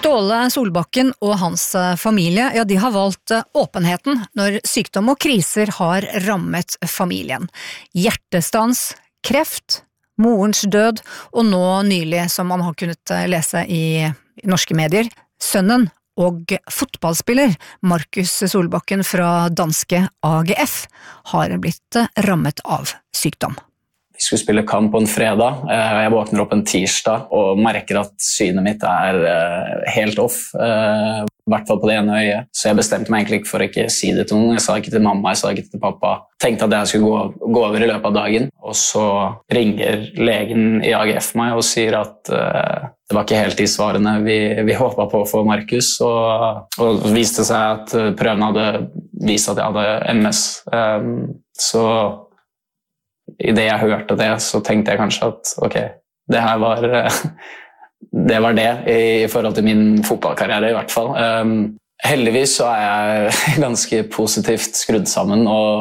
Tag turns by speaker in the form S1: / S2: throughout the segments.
S1: Ståle Solbakken og hans familie, ja, de har valgt åpenheten når sykdom og kriser har rammet familien. Hjertestans, kreft, morens død, og nå nylig, som man har kunnet lese i norske medier, sønnen og fotballspiller Markus Solbakken fra danske AGF har blitt rammet av sykdom.
S2: Vi skulle spille kamp på en fredag, jeg våkner opp en tirsdag og merker at synet mitt helt off, I hvert fall på det ene øyet. Så jeg bestemte meg egentlig ikke for å ikke si det til noen. Jeg sa ikke til mamma, jeg sa ikke til pappa. Tenkte at jeg skulle gå over I løpet av dagen. Og så ringer legen I AGF meg og sier at det var ikke helt de svarene vi håpet på for Markus. Og viste seg at prøvene hadde vist at jeg hadde MS. Så I det jeg hørte det, så tenkte jeg kanskje at ok, det her var det I forhold til min fotballkarriere I hvert fall. Heldigvis så jeg ganske positivt skrudd sammen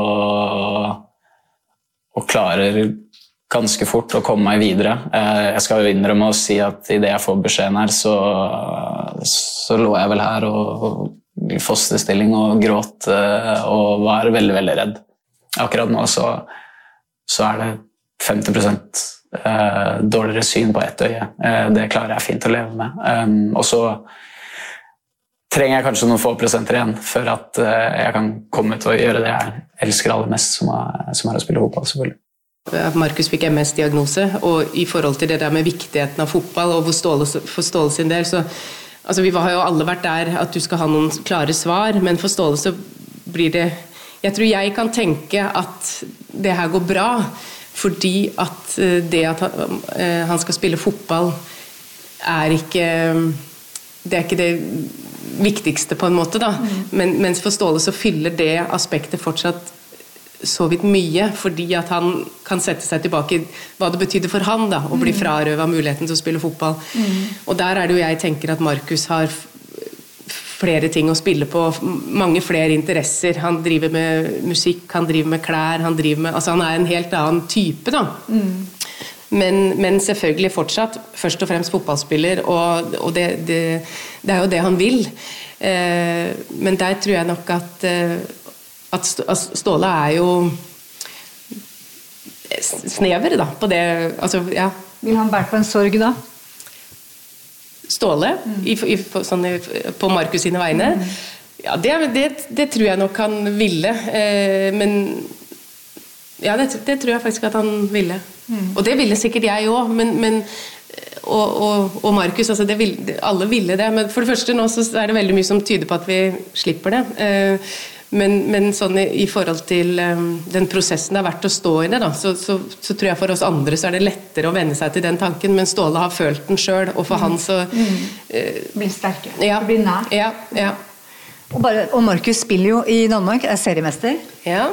S2: og klarer ganske fort å komme meg videre. Jeg skal jo innrømme å si at I det jeg får beskjeden her, så lå jeg vel her og I fosterstilling og gråt og var veldig, veldig redd. Akkurat nå så det 50% dårligere syn på ett øye. Det klarer jeg fint å leve med. Og så trenger jeg kanskje noen få prosenter igjen for at jeg kan komme ut og gjøre det jeg elsker aller mest, som å spille fotball, selvfølgelig.
S3: Markus fikk MS-diagnose, og I forhold til det der med viktigheten av fotball, og for Ståle sin del, så altså, vi har jo alle vært der at du skal ha noen klare svar, men for Ståle så blir det Jeg tror jeg kan tenke at det her går bra, fordi at det at han skal spille fotball ikke det viktigste på en måte da. Mens for Ståle så fyller det aspektet fortsatt så vidt mye, fordi at han kan sette seg tilbake I hva det betydde for han da, å bli frarøvet muligheten til å spille fotball. Og der det jo jeg tenker at Markus har flere ting å spille på, mange flere interesser. Han driver med musikk, han driver med klær, han en helt annen type da. Men selvfølgelig fortsatt, først og fremst fotballspiller, og det jo det han vil. Men der tror jeg nok at Ståle jo snever da, på det, altså, ja.
S1: Vil han bære på en sorg da?
S3: Ståle på Markus sine vegne. Ja, det tror jeg nok han ville. Men ja, det tror jeg faktisk at han ville. Og det ville sikkert jeg også, men og Markus, altså alle ville det. Men for det første nå så det veldig mye som tyder på at vi slipper det. Men sånn I forhold til den prosessen det har vært å stå I det da, så tror jeg for oss andre så det lettere å venne seg til den tanken, men Ståle har følt den selv, og for han så
S1: blir sterkere,
S3: ja,
S1: blir nær.
S3: Ja.
S1: Og Markus spiller jo I Danmark, seriemester.
S3: Ja,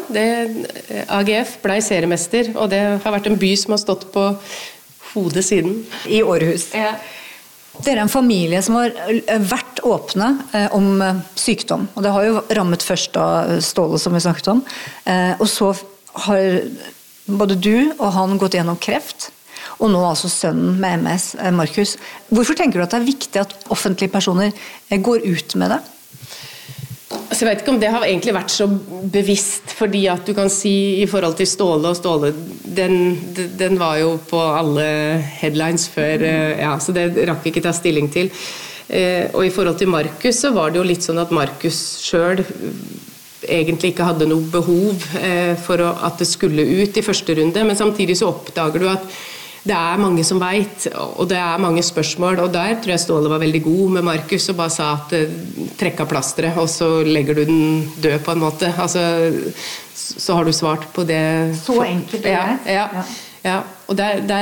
S3: AGF ble seriemester, og det har vært en by som har stått på hodet siden.
S1: I Århus.
S3: Ja.
S1: Dere en familie som har vært åpne om sykdom, og det har jo rammet først av Ståle som vi snakket om, og så har både du og han gått gjennom kreft, og nå altså sønnen med MS, Markus. Hvorfor tenker du at det viktig at offentlige personer går ut med det?
S3: Altså, jeg vet ikke om det har egentlig vært så bevisst, fordi at du kan si I forhold til Ståle, og Ståle, den var jo på alle headlines før, ja, så det rakk ikke ta stilling til. Og I forhold til Markus så var det jo litt sånn at Markus selv egentlig ikke hadde noe behov for at det skulle ut I første runde, men samtidig så oppdager du at det mange som vet, og det mange spørsmål, og der tror jeg Ståle var veldig god med Markus, og bare sa at trekk av plasteret, og så legger du den død på en måte. Altså, så har du svart på det.
S1: Så enkelt det
S3: Ja. Og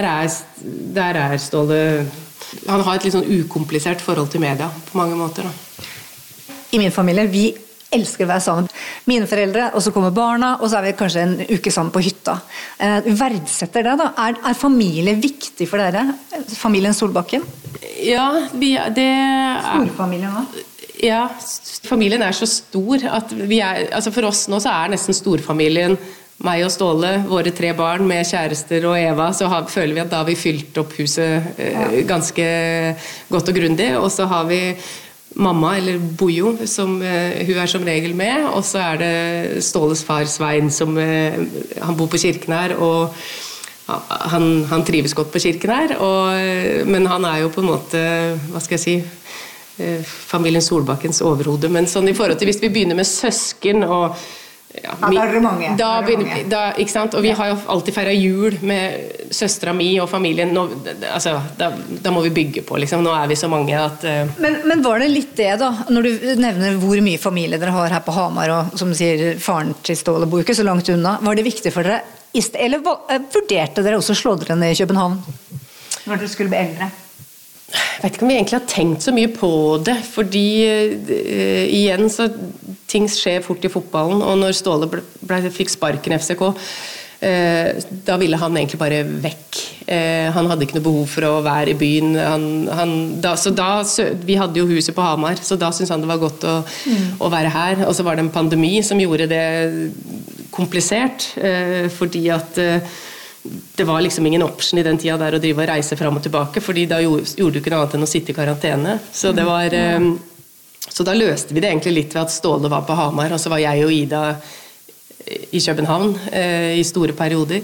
S3: der Ståle, han har et litt sånn ukomplisert forhold til media, på mange måter da.
S1: I min familie, vi elsker å være sammen. Mine foreldre, og så kommer barna, og så vi kanskje en uke sammen på hytta. Verdsetter det da? Familie viktig for dere? Familien Solbakken?
S3: Ja, det
S1: Storfamilien da?
S3: Ja, familien så stor at altså for oss nå så nesten storfamilien meg og Ståle, våre 3 barn med kjærester og Eva, så føler vi at da har vi fylt opp huset ganske godt og grundig, og så har vi mamma, eller Bojo, som hun som regel med, og så det Ståles far Svein, som han bor på Kirkenær, og han trives godt på Kirkenær, men han jo på en måte, hva skal jeg si, familien Solbakkens overhode, men sånn i forhold til hvis vi begynner med søsken og
S1: da det mange.
S3: Ikke sant? Og vi har jo alltid feiret jul med søstera mi og familien. Altså, da må vi bygge på, liksom. Nå vi så mange at
S1: Men var det litt det, da? Når du nevner hvor mye familie dere har her på Hamar, og som du sier, faren til Ståle bor ikke så langt unna. Var det viktig for dere? Eller vurderte dere også å slå dere ned i København når dere skulle bli eldre?
S3: Jeg vet ikke om vi egentlig har tenkt så mye på det, fordi igjen så ting skjer fort i fotballen, og når Ståle fikk sparken i FCK, da ville han egentlig bare vekk. Han hadde ikke noe behov for å være i byen. Vi hadde jo huset på Hamar, så da syntes han det var godt å være her. Og så var det en pandemi som gjorde det komplisert, fordi at det var liksom ingen option i den tida der å drive og reise fram og tilbake, fordi da gjorde du ikke noe annet enn å sitte i karantene. Så det var så da løste vi det egentlig litt ved at Ståle var på Hamar, og så var jeg og Ida i København i store perioder.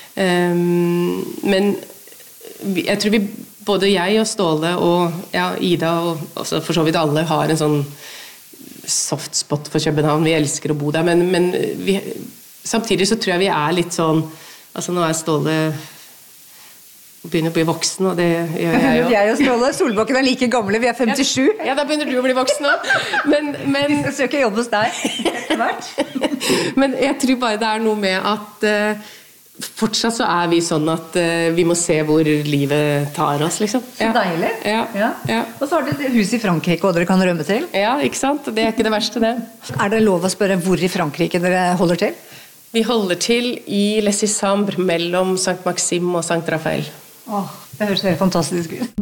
S3: Men jeg tror både jeg og Ståle og Ida og også for så vidt alle har en sånn soft spot for København. Vi elsker å bo der, men samtidig så tror jeg vi litt sånn, altså nå Ståle begynner å bli voksen, og det gjør jeg jo.
S1: Jeg og Ståle Solbakken like gamle, vi 57.
S3: Ja, da begynner du å bli voksen nå. Men
S1: vi skal søke jobb hos deg etter hvert.
S3: Men jeg tror bare det noe med at fortsatt så vi sånn at vi må se hvor livet tar oss, liksom.
S1: Så deilig.
S3: Ja.
S1: Og så har dere hus i Frankrike, og dere kan rømme til.
S3: Ja, ikke sant? Det ikke det verste, det.
S1: Det lov å spørre hvor i Frankrike dere holder til?
S3: Vi holder til i Les Isambres mellom Saint-Maxime og Saint-Raphael.
S1: Det høres helt fantastisk ut.